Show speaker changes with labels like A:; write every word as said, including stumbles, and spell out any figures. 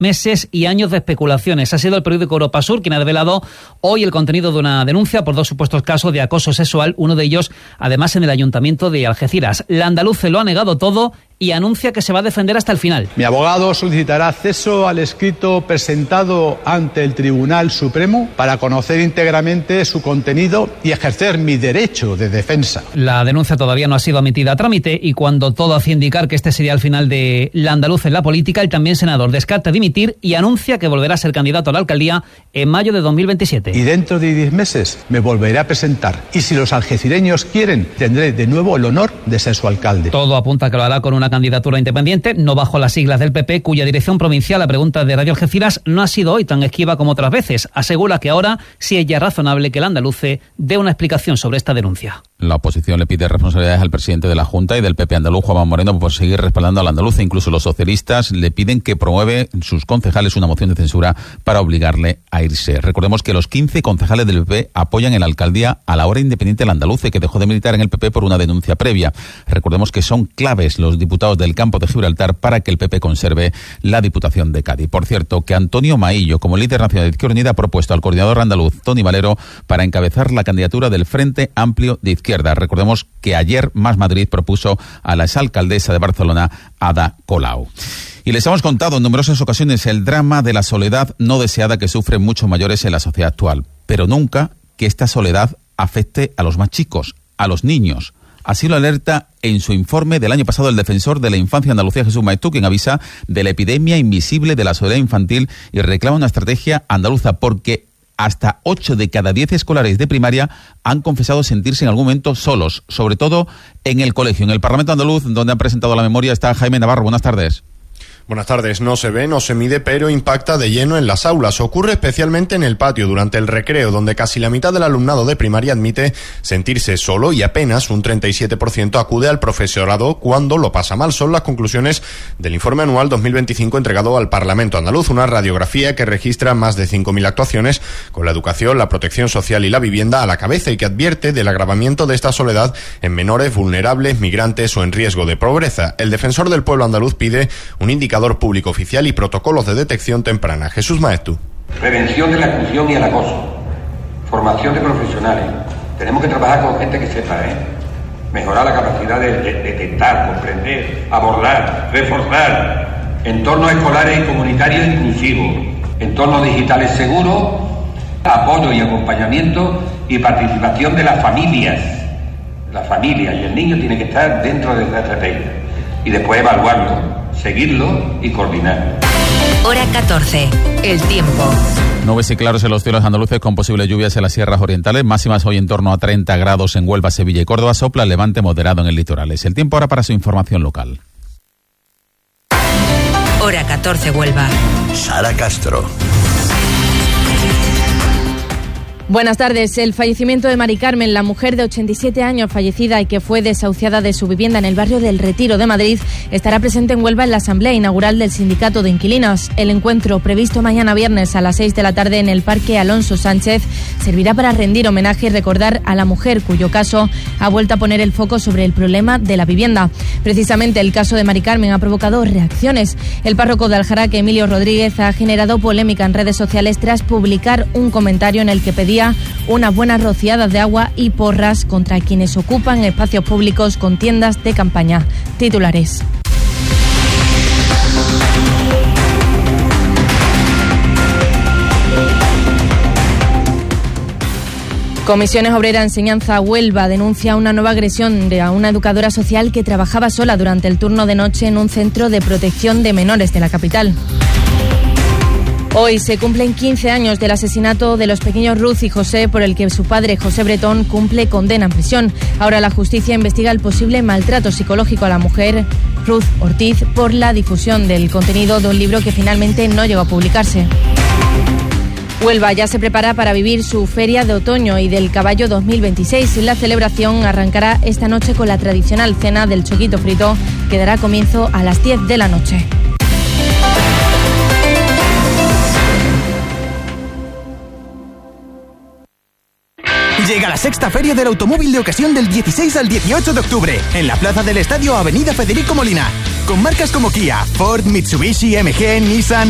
A: meses y años de especulaciones. Ha sido el periódico Europa Sur quien ha revelado hoy el contenido de una denuncia por dos supuestos casos de acoso sexual, uno de ellos además en el Ayuntamiento de Algeciras. La andaluce lo ha negado todo y anuncia que se va a defender hasta el final.
B: Mi abogado solicitará acceso al escrito presentado ante el Tribunal Supremo para conocer íntegramente su contenido y ejercer mi derecho de defensa.
A: La denuncia todavía no ha sido admitida a trámite y cuando todo hacía indicar que este sería el final de la andaluza en la política, el también senador descarta dimitir y anuncia que volverá a ser candidato a la alcaldía en mayo de dos mil veintisiete.
B: Y dentro de diez meses me volveré a presentar. Y si los algecireños quieren, tendré de nuevo el honor de ser su alcalde.
A: Todo apunta a que lo hará con una candidatura independiente, no bajo las siglas del P P, cuya dirección provincial, a pregunta de Radio Algeciras, no ha sido hoy tan esquiva como otras veces. Asegura que ahora sí es ya razonable que el andaluce dé una explicación sobre esta denuncia.
C: La oposición le pide responsabilidades al presidente de la Junta y del P P andaluz, Juanma Moreno, por seguir respaldando al andaluce. Incluso los socialistas le piden que promueve sus concejales una moción de censura para obligarle a irse. Recordemos que los quince concejales del P P apoyan en la alcaldía a la hora independiente del andaluce, que dejó de militar en el P P por una denuncia previa. Recordemos que son claves los diputados del campo de Gibraltar para que el P P conserve la Diputación de Cádiz. Por cierto, que Antonio Maillo, como líder nacional de Izquierda Unida, ha propuesto al coordinador andaluz, Toni Valero, para encabezar la candidatura del Frente Amplio de Izquierda. Recordemos que ayer Más Madrid propuso a la exalcaldesa de Barcelona, Ada Colau. Y les hemos contado en numerosas ocasiones el drama de la soledad no deseada que sufren muchos mayores en la sociedad actual, pero nunca que esta soledad afecte a los más chicos, a los niños. Así lo alerta en su informe del año pasado el defensor de la infancia Andalucía, Jesús Maestú, quien avisa de la epidemia invisible de la soledad infantil y reclama una estrategia andaluza porque hasta ocho de cada diez escolares de primaria han confesado sentirse en algún momento solos, sobre todo en el colegio. En el Parlamento andaluz, donde han presentado la memoria, está Jaime Navarro. Buenas tardes.
D: Buenas tardes. No se ve, no se mide, pero impacta de lleno en las aulas. Ocurre especialmente en el patio durante el recreo, donde casi la mitad del alumnado de primaria admite sentirse solo y apenas un treinta y siete por ciento acude al profesorado cuando lo pasa mal. Son las conclusiones del informe anual dos mil veinticinco entregado al Parlamento andaluz, una radiografía que registra más de cinco mil actuaciones con la educación, la protección social y la vivienda a la cabeza y que advierte del agravamiento de esta soledad en menores vulnerables, migrantes o en riesgo de pobreza. El defensor del pueblo andaluz pide un indicador público oficial y protocolos de detección temprana. Jesús Maestú.
E: Prevención de la exclusión y el acoso. Formación de profesionales. Tenemos que trabajar con gente que sepa, ¿eh? Mejorar la capacidad de, de, de detectar, comprender, abordar, reforzar. Entornos escolares y comunitarios inclusivos. Entornos digitales seguros. Apoyo y acompañamiento y participación de las familias. La familia y el niño tienen que estar dentro de esta estrategia. Y después evaluarlo, seguirlo y coordinar.
F: Hora catorce. El tiempo.
C: Nubes y claros en los cielos andaluces con posibles lluvias en las sierras orientales, máximas hoy en torno a treinta grados en Huelva, Sevilla y Córdoba, sopla levante moderado en el litoral. Es el tiempo ahora para su información local.
F: Hora catorce Huelva.
G: Sara Castro.
H: Buenas tardes. El fallecimiento de Mari Carmen, la mujer de ochenta y siete años fallecida y que fue desahuciada de su vivienda en el barrio del Retiro de Madrid, estará presente en Huelva en la asamblea inaugural del Sindicato de Inquilinos. El encuentro, previsto mañana viernes a las seis de la tarde en el Parque Alonso Sánchez, servirá para rendir homenaje y recordar a la mujer cuyo caso ha vuelto a poner el foco sobre el problema de la vivienda. Precisamente el caso de Mari Carmen ha provocado reacciones. El párroco de Aljaraque, Emilio Rodríguez, ha generado polémica en redes sociales tras publicar un comentario en el que pedía unas buenas rociadas de agua y porras contra quienes ocupan espacios públicos con tiendas de campaña. Titulares. Comisiones Obrera Enseñanza Huelva denuncia una nueva agresión de a una educadora social que trabajaba sola durante el turno de noche en un centro de protección de menores de la capital. Hoy se cumplen quince años del asesinato de los pequeños Ruth y José, por el que su padre, José Bretón, cumple condena en prisión. Ahora la justicia investiga el posible maltrato psicológico a la mujer, Ruth Ortiz, por la difusión del contenido de un libro que finalmente no llegó a publicarse. Huelva ya se prepara para vivir su Feria de Otoño y del Caballo dos mil veintiséis. La celebración arrancará esta noche con la tradicional cena del choquito frito, que dará comienzo a las diez de la noche.
I: Llega la sexta Feria del Automóvil de Ocasión del dieciséis al dieciocho de octubre, en la Plaza del Estadio, Avenida Federico Molina, con marcas como Kia, Ford, Mitsubishi, M G, Nissan,